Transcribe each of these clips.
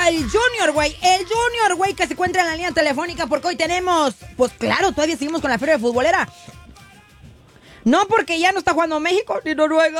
al Junior, güey. El Junior, güey, que se encuentra en la línea telefónica porque hoy tenemos... Pues claro, todavía seguimos con la feria de futbolera. No, porque ya no está jugando México ni Noruega.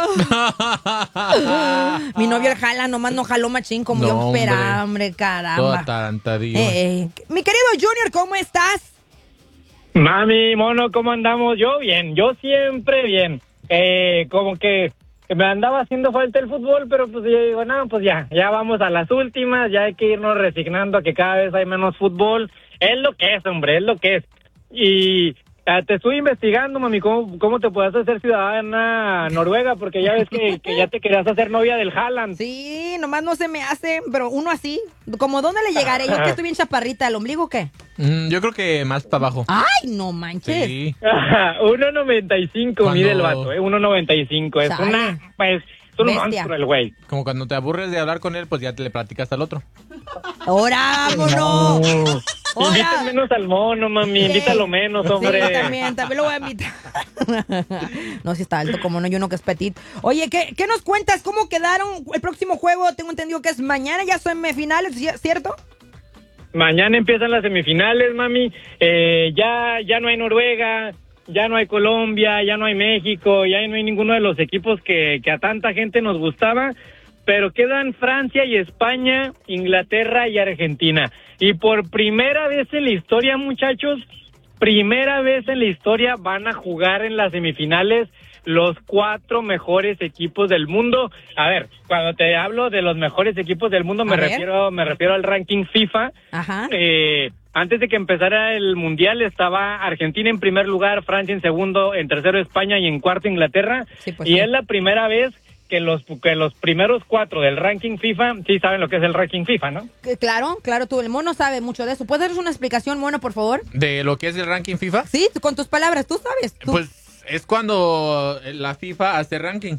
Mi novio el jala, nomás no jaló machín como yo esperaba, hombre, caramba. Todo atarantadillo. Mi querido Junior, ¿cómo estás? Mami, mono, ¿cómo andamos? Yo bien, yo siempre bien. Como que me andaba haciendo falta el fútbol, pero pues yo digo, no, pues ya vamos a las últimas, ya hay que irnos resignando a que cada vez hay menos fútbol. Es lo que es, hombre, es lo que es. Y te estoy investigando, mami, cómo te puedes hacer ciudadana noruega, porque ya ves que ya te querías hacer novia del Haaland. Sí, nomás no se me hace, pero uno así, ¿como dónde le llegaré? Yo que estoy bien chaparrita, ¿al ombligo o qué? Yo creo que más para abajo. ¡Ay, no manches! Sí. 1.95 mide el vato, 1.95. Es Sale. una, pues, es un Bestia. monstruo el güey. Como cuando te aburres de hablar con él, pues ya te le platicas al otro. ¡Ahora, vámonos! Inviten menos al mono, mami, Sí. invítalo menos, hombre. Sí, también lo voy a invitar. No, si está alto, como no, y uno que es petit. Oye, ¿qué nos cuentas? ¿Cómo quedaron el próximo juego? Tengo entendido que es mañana, ya son semifinales, ¿cierto? Mañana empiezan las semifinales, mami. Ya no hay Noruega, ya no hay Colombia, ya no hay México, ya no hay ninguno de los equipos que a tanta gente nos gustaba, pero quedan Francia y España, Inglaterra y Argentina. Y por primera vez en la historia, muchachos, primera vez en la historia van a jugar en las semifinales los 4 mejores equipos del mundo. A ver, cuando te hablo de los mejores equipos del mundo, me refiero al ranking FIFA. Ajá. Antes de que empezara el Mundial estaba Argentina en primer lugar, Francia en segundo, en tercero España y en cuarto Inglaterra. Sí, pues, y sí. es la primera vez que los primeros 4 del ranking FIFA, sí saben lo que es el ranking FIFA, ¿no? Claro, tú, el mono sabe mucho de eso. ¿Puedes darnos una explicación, mono, por favor? ¿De lo que es el ranking FIFA? Sí, con tus palabras, tú sabes. Tú. Pues es cuando la FIFA hace ranking.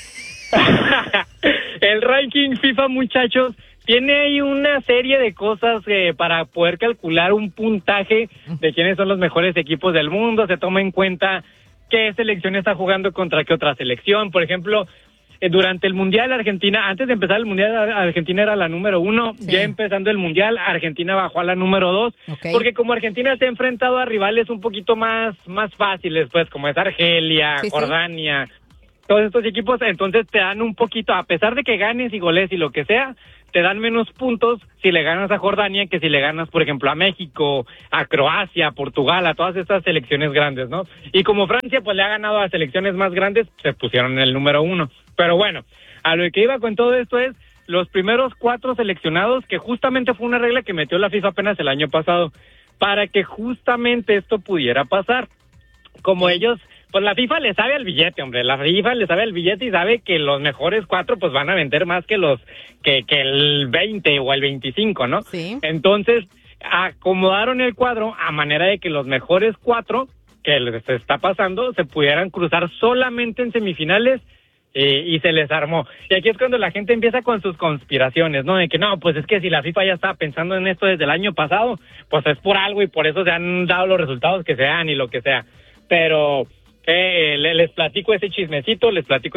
El ranking FIFA, muchachos, tiene ahí una serie de cosas para poder calcular un puntaje de quiénes son los mejores equipos del mundo. Se toma en cuenta qué selección está jugando contra qué otra selección. Por ejemplo, durante el Mundial Argentina, antes de empezar el Mundial, Argentina era la número 1. Sí. Ya empezando el Mundial, Argentina bajó a la número 2. Okay. Porque como Argentina se ha enfrentado a rivales un poquito más fáciles, pues, como es Argelia, Sí, sí. Jordania, todos estos equipos, entonces te dan un poquito, a pesar de que ganes y goles y lo que sea, te dan menos puntos si le ganas a Jordania que si le ganas, por ejemplo, a México, a Croacia, a Portugal, a todas estas selecciones grandes, ¿no? Y como Francia, pues le ha ganado a selecciones más grandes, se pusieron en el número 1. Pero bueno, a lo que iba con todo esto es los primeros 4 seleccionados, que justamente fue una regla que metió la FIFA apenas el año pasado, para que justamente esto pudiera pasar. Como ellos... Pues la FIFA le sabe al billete, hombre. La FIFA le sabe al billete y sabe que los mejores 4 pues van a vender más que que el 20 o el 25, ¿no? Sí. Entonces, acomodaron el cuadro a manera de que los mejores 4 que les está pasando se pudieran cruzar solamente en semifinales y se les armó. Y aquí es cuando la gente empieza con sus conspiraciones, ¿no? De que no, pues es que si la FIFA ya estaba pensando en esto desde el año pasado, pues es por algo y por eso se han dado los resultados que sean y lo que sea. Pero... les platico ese chismecito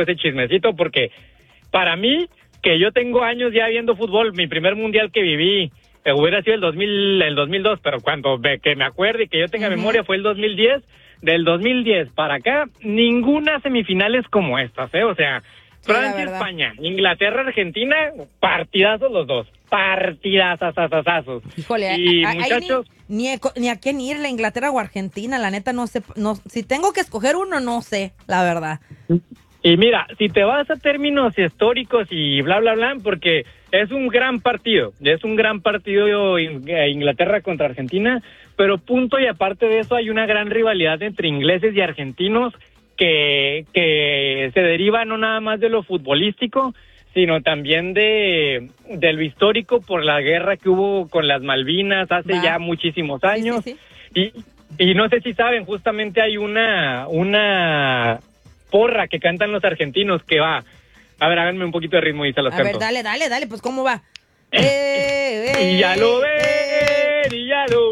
porque para mí, que yo tengo años ya viendo fútbol, mi primer mundial que viví hubiera sido el 2002, pero cuando que me acuerde y que yo tenga memoria fue el 2010. Del 2010 para acá, ninguna semifinales como estas, o sea, Sí, Francia, España, Inglaterra, Argentina, partidazos los dos, partidazazazazazos. Híjole, y ahí muchachos... ni a quién ir, la Inglaterra o Argentina, la neta no sé, si tengo que escoger uno, no sé, la verdad. Y mira, si te vas a términos históricos y bla, bla, bla, porque es un gran partido Inglaterra contra Argentina, pero punto y aparte de eso hay una gran rivalidad entre ingleses y argentinos que se deriva no nada más de lo futbolístico, sino también de lo histórico por la guerra que hubo con las Malvinas hace ya muchísimos años. Sí. Y no sé si saben, justamente hay una porra que cantan los argentinos que va. A ver, háganme un poquito de ritmo y se los canto. A ver, dale, pues ¿cómo va? Y ya lo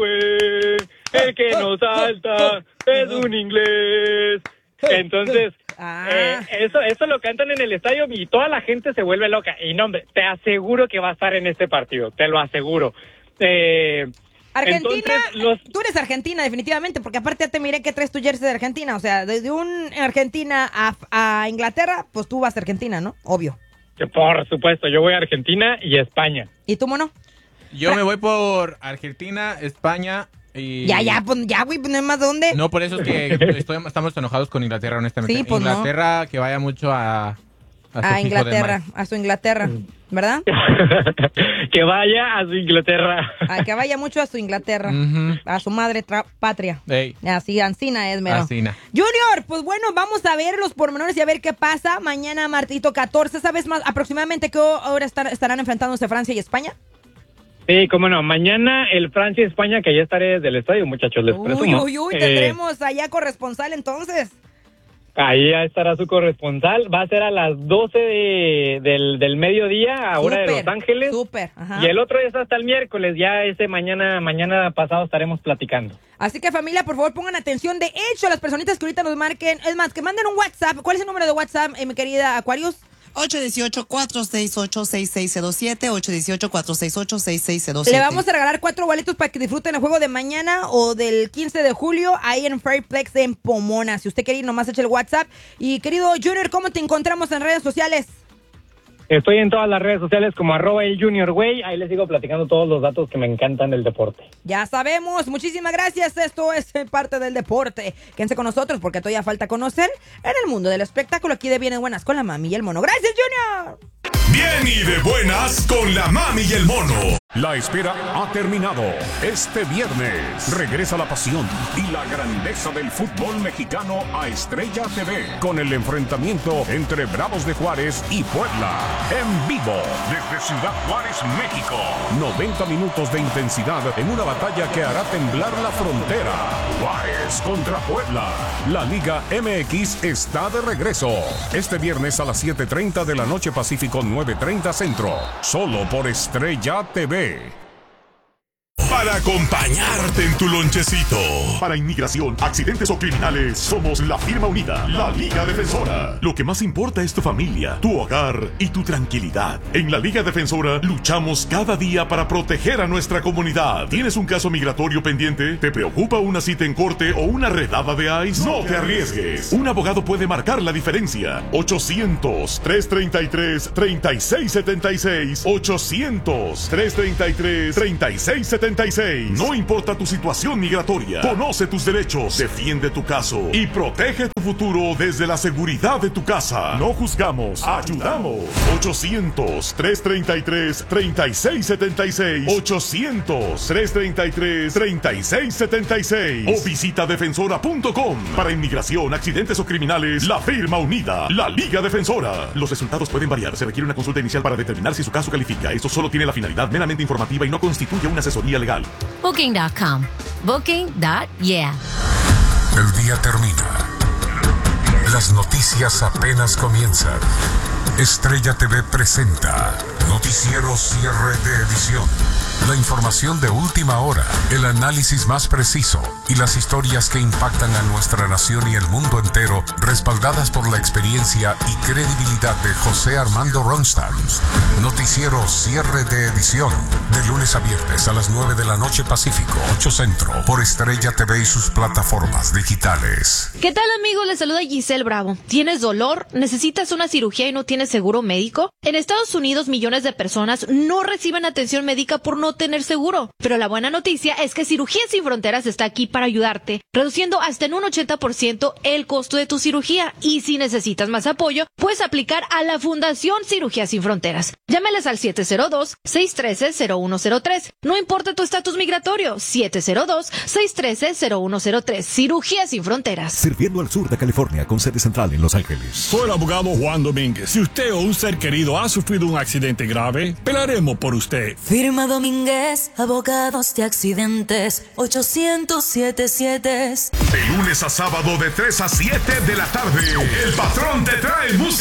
ven, el que no salta es un inglés. Entonces, Eso lo cantan en el estadio y toda la gente se vuelve loca. Y no, hombre, te aseguro que va a estar en este partido, te lo aseguro. Argentina, tú eres Argentina definitivamente, porque aparte ya te miré que traes tu jersey de Argentina, o sea, desde Argentina a Inglaterra, pues tú vas a Argentina, ¿no? Obvio. Por supuesto, yo voy a Argentina y España. ¿Y tú, mono? Yo me voy por Argentina, España y... Ya, pues ya, güey, pues no hay más dónde. No, por eso es que estamos enojados con Inglaterra, honestamente. Sí, pues Inglaterra, que vaya mucho a Inglaterra, a su Inglaterra, ¿verdad? Que vaya a su Inglaterra. Que vaya mucho a su Inglaterra, a su madre patria. Ey. Así, Ancina es, mero. Ancina. Junior, pues bueno, vamos a ver los pormenores y a ver qué pasa. Mañana, martito 14, ¿sabes más aproximadamente qué hora estarán enfrentándose Francia y España? Sí, cómo no. Mañana el Francia y España, que ya estaré desde el estadio, muchachos, les presumo. Tendremos allá corresponsal entonces. Ahí ya estará su corresponsal. Va a ser a las 12 del mediodía, a hora de Los Ángeles. Súper, ajá. Y el otro es hasta el miércoles. Ya mañana pasado estaremos platicando. Así que, familia, por favor, pongan atención. De hecho, las personitas que ahorita nos marquen, es más, que manden un WhatsApp. ¿Cuál es el número de WhatsApp, mi querida Aquarius? 818-468-6607, 818-468-6607. Le vamos a regalar 4 boletos para que disfruten el juego de mañana o del 15 de julio ahí en Fairplex en Pomona. Si usted quiere ir, nomás eche el WhatsApp. Y querido Junior, ¿cómo te encontramos en redes sociales? Estoy en todas las redes sociales como @elJuniorWay. Ahí les sigo platicando todos los datos que me encantan del deporte. Ya sabemos. Muchísimas gracias. Esto es parte del deporte. Quédense con nosotros porque todavía falta conocer en el mundo del espectáculo. Aquí de Bien y Buenas con la Mami y el Mono. ¡Gracias, Junior! Bien y de buenas con la Mami y el Mono. La espera ha terminado. Este viernes regresa la pasión y la grandeza del fútbol mexicano a Estrella TV con el enfrentamiento entre Bravos de Juárez y Puebla. En vivo desde Ciudad Juárez, México. 90 minutos de intensidad en una batalla que hará temblar la frontera. Juárez contra Puebla. La Liga MX está de regreso. Este viernes a las 7:30 de la noche Pacífico, 9:30 Centro. Solo por Estrella TV. Para acompañarte en tu lonchecito. Para inmigración, accidentes o criminales, somos la firma unida, la Liga Defensora. Lo que más importa es tu familia, tu hogar y tu tranquilidad. En la Liga Defensora luchamos cada día para proteger a nuestra comunidad. ¿Tienes un caso migratorio pendiente? ¿Te preocupa una cita en corte o una redada de ICE? No te arriesgues. Un abogado puede marcar la diferencia. 800-333-3676. 800-333-3676. No importa tu situación migratoria, conoce tus derechos, defiende tu caso y protege tu futuro desde la seguridad de tu casa. No juzgamos, ayudamos. 800-333-3676. 800-333-3676. O visita defensora.com. Para inmigración, accidentes o criminales, la firma unida, la Liga Defensora. Los resultados pueden variar. Se requiere una consulta inicial para determinar si su caso califica. Esto solo tiene la finalidad meramente informativa y no constituye una asesoría legal. Booking.com. Booking.yeah. El día termina. Las noticias apenas comienzan. Estrella TV presenta Noticiero Cierre de Edición. La información de última hora, el análisis más preciso y las historias que impactan a nuestra nación y el mundo entero, respaldadas por la experiencia y credibilidad de José Armando Ronstadt. Noticiero Cierre de Edición, de lunes a viernes a las 9 de la noche Pacífico, 8 Centro, por Estrella TV y sus plataformas digitales. ¿Qué tal, amigos? Les saluda Giselle Bravo. ¿Tienes dolor? ¿Necesitas una cirugía y no tienes seguro médico? En Estados Unidos, millones de personas no reciben atención médica por no tener seguro. Pero la buena noticia es que Cirugías Sin Fronteras está aquí para ayudarte, reduciendo hasta en un 80% el costo de tu cirugía. Y si necesitas más apoyo, puedes aplicar a la Fundación Cirugías Sin Fronteras. Llámales al 702-613-0103. No importa tu estatus migratorio, 702-613-0103. Cirugías Sin Fronteras. Sirviendo al sur de California con sede central en Los Ángeles. Soy el abogado Juan Domínguez. Si usted o un ser querido ha sufrido un accidente grave, pelearemos por usted. Firma Domínguez, abogados de accidentes, 800-77. De lunes a sábado de 3 a 7 de la tarde, el patrón te trae música.